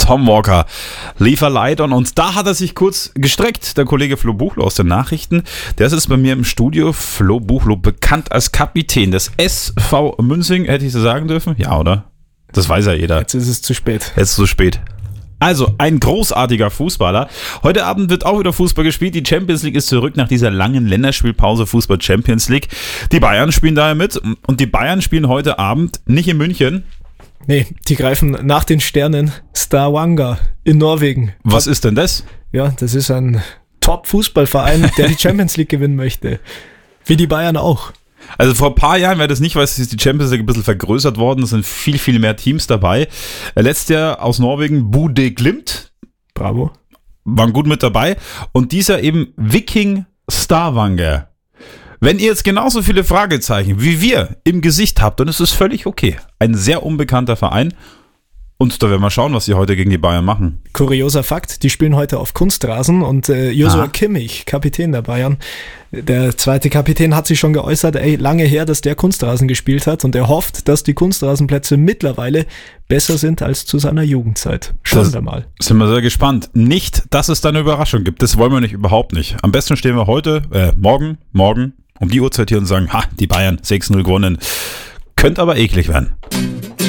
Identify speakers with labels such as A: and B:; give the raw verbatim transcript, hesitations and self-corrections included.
A: Tom Walker, Leave a Light On. Und da hat er sich kurz gestreckt, der Kollege Flo Buchloh aus den Nachrichten. Der ist jetzt bei mir im Studio. Flo Buchloh, bekannt als Kapitän des S V Münzing. Hätte ich so sagen dürfen? Ja, oder? Das weiß ja jeder.
B: Jetzt ist es zu spät.
A: Jetzt ist es zu spät. Also, ein großartiger Fußballer. Heute Abend wird auch wieder Fußball gespielt. Die Champions League ist zurück nach dieser langen Länderspielpause, Fußball Champions League. Die Bayern spielen daher mit. Und die Bayern spielen heute Abend nicht in München.
B: Nee, die greifen nach den Sternen Stavanger in Norwegen.
A: Was ist denn das?
B: Ja, das ist ein Top-Fußballverein, der die Champions League gewinnen möchte. Wie die Bayern auch.
A: Also vor ein paar Jahren, wer das nicht weiß, ist die Champions League ein bisschen vergrößert worden. Es sind viel, viel mehr Teams dabei. Letztes Jahr aus Norwegen Bodø Glimt.
B: Bravo.
A: Waren gut mit dabei. Und dieser eben Viking Stavanger. Wenn ihr jetzt genauso viele Fragezeichen wie wir im Gesicht habt, dann ist es völlig okay. Ein sehr unbekannter Verein. Und da werden wir schauen, was sie heute gegen die Bayern machen.
B: Kurioser Fakt, die spielen heute auf Kunstrasen und äh, Joshua Kimmich, Kapitän der Bayern, der zweite Kapitän, hat sich schon geäußert, ey, lange her, dass der Kunstrasen gespielt hat und er hofft, dass die Kunstrasenplätze mittlerweile besser sind als zu seiner Jugendzeit. Schauen wir mal.
A: Sind wir sehr gespannt. Nicht, dass es da eine Überraschung gibt, das wollen wir nicht, überhaupt nicht. Am besten stehen wir heute, äh, morgen, morgen um die Uhrzeit hier und sagen, ha, die Bayern, sechs null gewonnen. Könnte aber eklig werden.